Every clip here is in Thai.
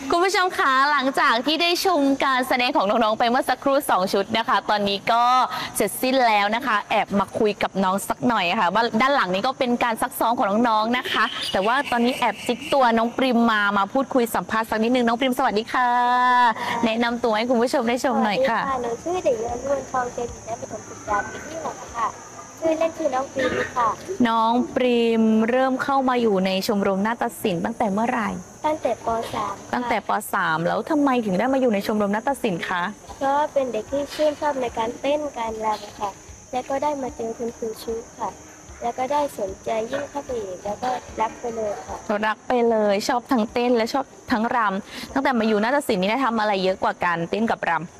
คุณผู้ชมคะหลังจากที่ได้ชมการแสดงของน้องๆไปเมื่อสักครู่2ชุดนะคะตอนนี้ก็เสร็จสิ้นแล้วนะคะแอบมาคุยกับน้องสักหน่อยค่ะว่าด้านหลังนี้ก็เป็นการซักซ้อมของน้องๆนะคะแต่ว่าตอนนี้แอบจิกตัวน้องปริมมาพูดคุยสัมภาษณ์สักนิดนึงน้องปริมสวัสดีค่ะแนะนำตัวให้คุณผู้ชมได้ชมหน่อยค่ะหนูชื่อเด็กหญิงนวลทองเจริญและประถมศึกษาปีที่6ค่ะชื่อเล่นชื่อน้องปริมค่ะน้องปริมเริ่มเข้ามาอยู่ในชมรมนาฏศิลป์ตั้งแต่เมื่อไหร่ตั้งแต่ป .3 ตั้งแต่ป .3 แล้วทำไมถึงได้มาอยู่ในชมรมนาฏศิลป์คะเพราะเป็นเด็กที่ชื่นชอบในการเต้นการรำค่ะและก็ได้มาเจอคุณครูชุค่ะแล้วก็ได้สนใจยิ่งเข้าไปอีกแล้วก็รักไปเลยค่ะรักไปเลยชอบทั้งเต้นและชอบทั้งรำตั้งแต่มาอยู่นาฏศิลป์นี่ได้ทำอะไรเยอะกว่ากันเต้นกับรำ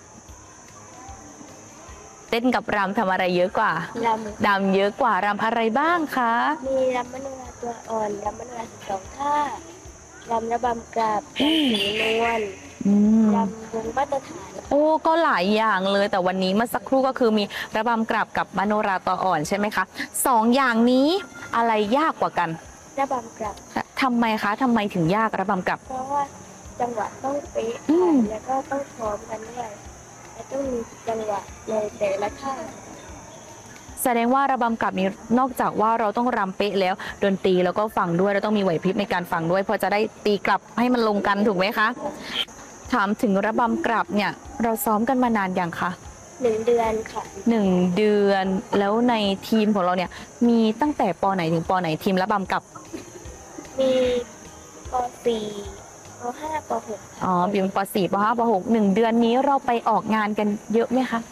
เต้นกับรำทำอะไรเยอะกว่ารำเยอะกว่ารำอะไรบ้างคะมีรำมโนราตัวอ่อนรำมโนรา12 ท่ารำระบำกราบรำสีนวลรำวงมาตรฐานโอ้ก็หลายอย่างเลยแต่วันนี้เมื่อสักครู่ก็คือมีระบำกราบกับมโนราตัวอ่อนใช่ไหมคะ2 อย่างนี้อะไรยากกว่ากันระบำกราบทำไมคะทำไมถึงยากระบำกราบเพราะว่าจังหวะต้องเป๊ะแล้วก็ต้องพร้อมกันด้วยต้องมีจังหวะในแต่ละท่าแสดงว่าระบำกลับนี้นอกจากว่าเราต้องรำเป๊ะแล้วดนตรีแล้วก็ฟังด้วยเราต้องมีไหวพริบในการฟังด้วยเพราะจะได้ตีกลับให้มันลงกันถูกไหมคะถามถึงระบำกลับเนี่ยเราซ้อมกันมานานอย่างคะ 1 เดือนค่ะ 1 เดือนแล้วในทีมของเราเนี่ยมีตั้งแต่ป.ไหนถึงป.ไหนทีมระบำกลับมีป.4 ป.5 ป.6 อ๋อมีป.4 ป.5 ป.6 1 เดือนนี้เราไปออกงานกันเยอะไหมคะ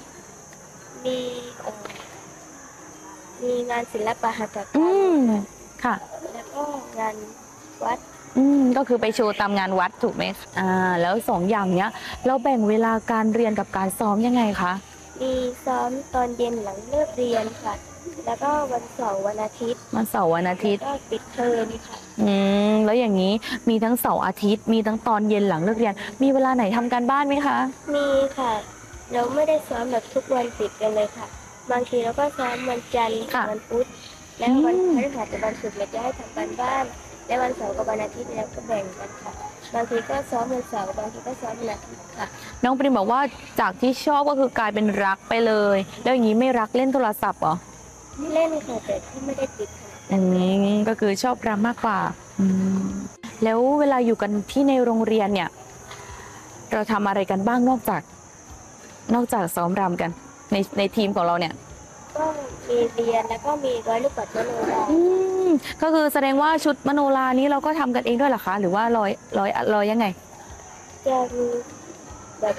มีงานศิลปหัตถกรรมค่ะแล้วก็งานวัดก็คือไปโชว์ตามงานวัดถูกไหมแล้ว2 อย่างเนี้ยเราแบ่งเวลาการเรียนกับการซ้อมยังไงคะมีซ้อมตอนเย็นหลังเลิกเรียนค่ะแล้วก็วันเสาร์วันอาทิตย์ก็ปิดเทอมค่ะแล้วอย่างนี้มีทั้งเสาร์อาทิตย์มีทั้งตอนเย็นหลังเลิกเรียนมีเวลาไหนทำการบ้านไหมคะมีค่ะเราไม่ได้ซ้อมแบบทุกวันติดกันเลยค่ะบางทีเราก็ซ้อมวันจันทร์วันพุธแล้ววันพฤหัสกับวันศุกร์เราจะให้ทำการบ้านและวันเสาร์กับวันอาทิตย์แล้วก็แบ่งกันค่ะบางทีก็ซ้อมวันเสาร์บางทีก็ซ้อมวันอาทิตย์ค่ะน้องปริมบอกว่าจากที่ชอบก็คือกลายเป็นรักไปเลยแล้วอย่างนี้ไม่รักเล่นโทรศัพท์เหรอเล่นค่ะแต่ที่ไม่ได้ติดค่ะก็คือชอบรำมากกว่าแล้วเวลาอยู่กันที่ในโรงเรียนเนี่ยเราทำอะไรกันบ้างนอกจากซ้อมรำกันในทีมของเราเนี่ยก็มีเรียนแล้วก็มีร้อยลูกปัดมโนราก็คือแสดงว่าชุดมโนรานี้เราก็ทำกันเองด้วยเหรอคะหรือว่าร้อยยังไงจะมีแบบ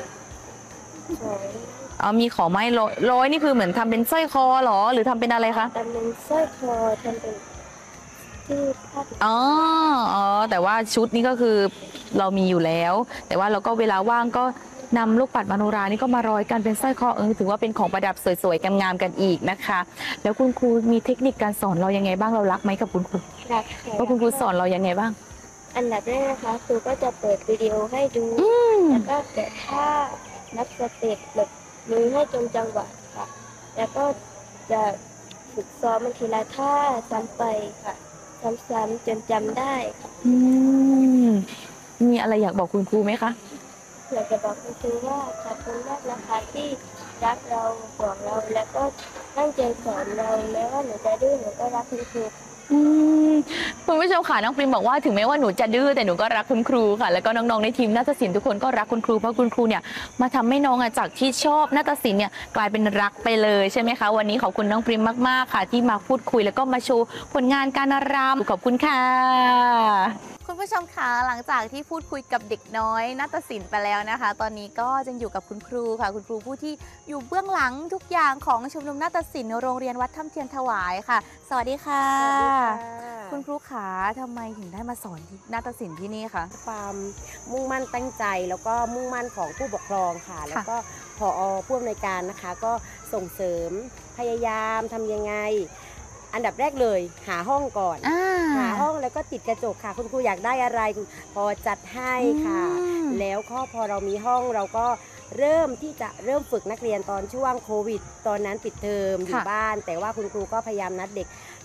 มีขอไม้ร้อยนี่คือเหมือนทำเป็นสร้อยคอหรอหรือทำเป็นอะไรคะทำเป็นสร้อยคอทำเป็นที่ผ้าแต่ว่าชุดนี้ก็คือเรามีอยู่แล้วแต่ว่าเราก็เวลาว่างก็นำลูกปัดมโนรานี่ก็มาร้อยกันเป็นสร้อยคอถือว่าเป็นของประดับสวยๆงามๆกันอีกนะคะแล้วคุณครูมีเทคนิคการสอนเรายังไงบ้างเรารักไหมกับคุณครูรักว่าคุณครูสอนเรายังไงบ้างอันดับแรกนะคะครูก็จะเปิดวิดีโอให้ดูแล้วก็แกะท่านับสเต็ปแบบมือให้จนจังหวะค่ะแล้วก็จะฝึกซ้อมมันทีละท่าซ้ำไปค่ะซ้ำๆจนจำได้ค่ะมีอะไรอยากบอกคุณครูไหมคะอยากจะบอกคุณครูว่าขอบคุณมากนะคะที่รักเราห่วงเราแล้วก็ตั้งใจสอนเราแม้ว่าหนูจะดื้อหนูก็รักคุณครูคุณผู้ชมค่ะน้องปริมบอกว่าถึงแม้ว่าหนูจะดื้อแต่หนูก็รักคุณครูค่ะแล้วก็น้องๆในทีมนาฏศิลป์ทุกคนก็รักคุณครูเพราะคุณครูเนี่ยมาทำให้น้องจากที่ชอบนาฏศิลป์เนี่ยกลายเป็นรักไปเลยใช่ไหมคะวันนี้ขอบคุณน้องปริมมากๆค่ะที่มาพูดคุยแล้วก็มาโชว์ผลงานการรำขอบคุณค่ะคุณผู้ชมคะหลังจากที่พูดคุยกับเด็กน้อยนาฏศิลป์ไปแล้วนะคะตอนนี้ก็จะอยู่กับคุณครูค่ะคุณครูผู้ที่อยู่เบื้องหลังทุกอย่างของชมรมนาฏศิลป์โรงเรียนวัดถ้ำเทียนถวายค่ะสวัสดีค่ะคุณครูขาทำไมถึงได้มาสอนนาฏศิลป์ที่นี่คะความมุ่งมั่นตั้งใจแล้วก็มุ่งมั่นของผู้ปกครองค่ะแล้วก็ผอ.ผู้อำนวยการนะคะก็ส่งเสริมพยายามทำยังไงอันดับแรกเลยหาห้องก่อนหาห้องแล้วก็ติดกระจกค่ะคุณครูอยากได้อะไรพอจัดให้ค่ะแล้วก็พอเรามีห้องเราก็เริ่มฝึกนักเรียนตอนช่วงโควิดตอนนั้นปิดเทอมอยู่บ้านแต่ว่าคุณครูก็พยายามนัดเด็ก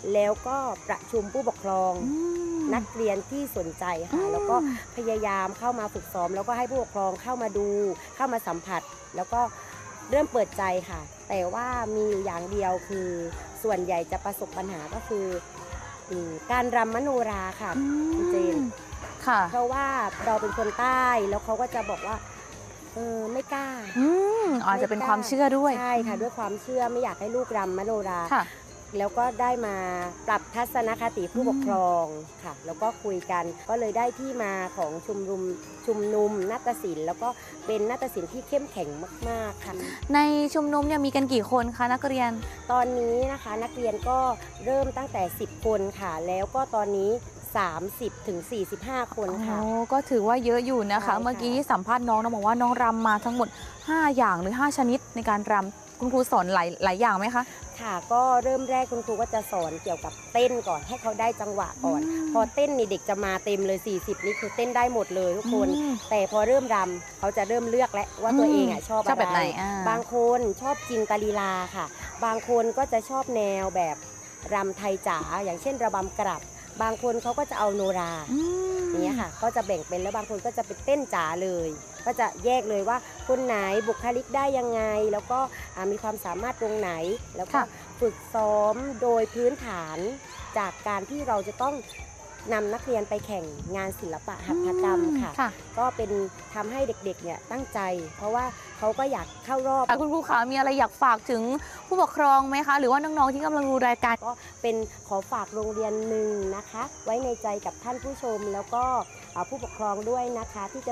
แล้วก็ประชุมผู้ปกครอง นักเรียนที่สนใจค่ะแล้วก็พยายามเข้ามาฝึกซ้อมแล้วก็ให้ผู้ปกครองเข้ามาดูเข้ามาสัมผัส แล้วก็เริ่มเปิดใจค่ะ แต่ว่ามีอยู่อย่างเดียวคือส่วนใหญ่จะประสบปัญหาก็คือการรำมโนราค่ะคุณเจนค่ะเพราะว่าเราเป็นคนใต้แล้วเขาก็จะบอกว่าไม่กล้าอาจจะเป็นความเชื่อด้วยใช่ค่ะด้วยความเชื่อไม่อยากให้ลูกรำมโนราค่ะแล้วก็ได้มาปรับทัศนคติผู้ปกครองค่ะ แล้วก็คุยกันก็เลยได้ที่มาของชุมนุมนาฏศิลป์แล้วก็เป็นนาฏศิลป์ที่เข้มแข็งมากๆค่ะในชุมนุมเนี่ยมีกันกี่คนคะนักเรียนตอนนี้นะคะนักเรียนก็เริ่มตั้งแต่10 คนค่ะ แล้วก็ตอนนี้30 ถึง 45 คนค่ะโอ้ก็ถือว่าเยอะอยู่นะคะใช่ค่ะเมื่อกี้ที่สัมภาษณ์น้องบอกว่าน้องรำมาทั้งหมด 5 อย่างหรือ 5 ชนิดในการรำคุณครูสอนหลายอย่างไหมคะค่ะก็เริ่มแรกคุณครูก็จะสอนเกี่ยวกับเต้นก่อนให้เขาได้จังหวะก่อน พอเต้นนี่เด็กจะมาเต็มเลย40นี่คือเต้นได้หมดเลยทุกคน แต่พอเริ่มรำเขาจะเริ่มเลือกแล้วว่าตัวเองชอบชอบแบบอะไหนไรบางคนชอบจินตลีลาค่ะ บางคนก็จะชอบแนวแบบรำไทยจ๋าอย่างเช่นระบำกลับบางคนเขาก็จะเอาโนราอย่างเงี้ยค่ะก็จะแบ่งเป็นแล้วบางคนก็จะเป็นเต้นจ๋าเลย ก็จะแยกเลยว่าคนไหนบุคลิกได้ยังไง แล้วก็มีความสามารถตรงไหน แล้วก็ฝึกซ้อมโดยพื้นฐานจากการที่เราจะต้องนำนักเรียนไปแข่งงานศิลปะหัตถกรรมค่ะ ก็เป็นทำให้เด็กๆเนี่ยตั้งใจ เพราะว่าเขาก็อยากเข้ารอบคุณครูขามีอะไรอยากฝากถึงผู้ปกครองไหมคะ หรือว่าน้องๆที่กำลังดูรายการก็เป็นขอฝากโรงเรียนหนึ่งนะคะ ไว้ในใจกับท่านผู้ชมแล้วก็ผู้ปกครองด้วยนะคะที่จะ